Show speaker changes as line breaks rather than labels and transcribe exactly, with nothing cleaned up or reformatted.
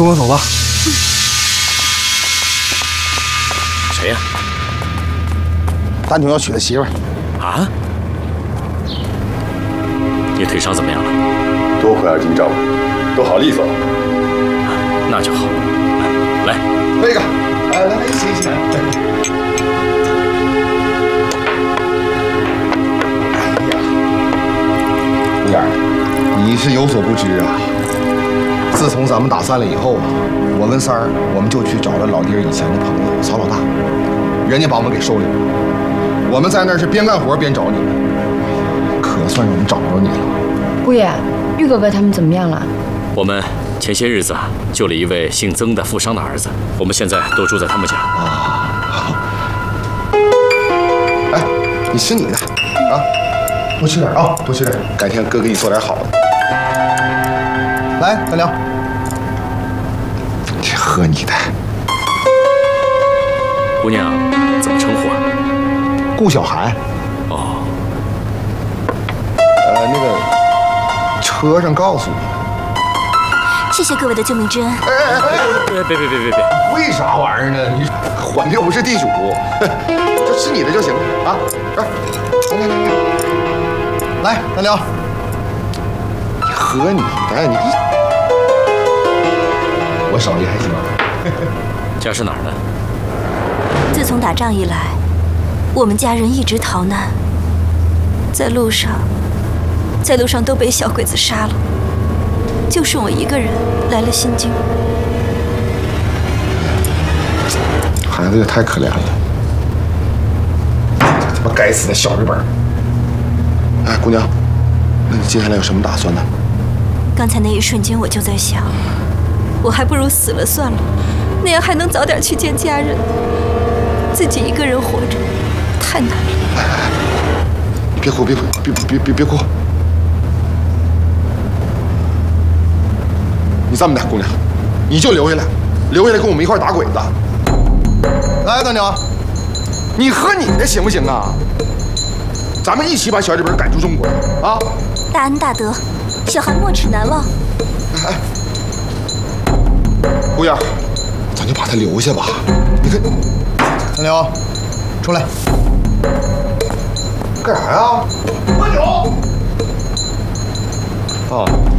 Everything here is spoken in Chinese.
跟我走吧。
谁呀？
丹总要娶的媳妇儿。
啊？你腿伤怎么样了？
多亏二金照顾，都好利索。
那就好。来，
这个，来来来，一起一起。哎呀，姑爷，你是有所不知啊。自从咱们打散了以后啊，我跟三儿我们就去找了老爹以前的朋友曹老大，人家把我们给收留了。我们在那儿是边干活边找你们，可算是我们找着你了。
姑爷，玉哥哥他们怎么样了？
我们前些日子啊救了一位姓曾的富商的儿子，我们现在都住在他们家。
啊，哎，你吃你的啊，多吃点啊，多吃点，改天哥给你做点好的。来，大辽，你喝你的。
姑娘怎么称呼啊？
顾小孩。
哦。
呃，那个车上告诉你。
谢谢各位的救命之恩。
哎哎哎！
别别别别别别！
为啥玩意儿呢？你还的又不是地主，就吃你的就行了啊！来来来来，来，大辽，你喝你的，你我手艺还行。
家是哪儿的？
自从打仗以来，我们家人一直逃难，在路上，在路上都被小鬼子杀了，就剩我一个人来了新京。
孩子也太可怜了，这他妈该死的小日本！哎，姑娘，那你接下来有什么打算呢？
刚才那一瞬间，我就在想，我还不如死了算了，那样还能早点去见家人。自己一个人活着，太难了。
哎哎哎，你别哭，别哭，别别别别哭。你这么的，姑娘，你就留下来，留下来跟我们一块打鬼子。来，大娘，你喝你的行不行啊？咱们一起把小日本赶出中国啊！
大恩大德，小孩没齿难忘。
哎，姑爷，咱就把他留下吧。你看，大娘，出来，干啥呀？喝酒。哦。